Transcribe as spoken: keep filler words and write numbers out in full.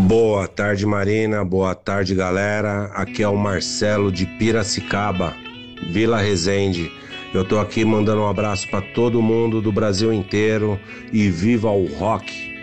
Boa tarde, Marina. Boa tarde, galera. Aqui é o Marcelo de Piracicaba, Vila Resende. Eu tô aqui mandando um abraço para todo mundo do Brasil inteiro e viva o rock!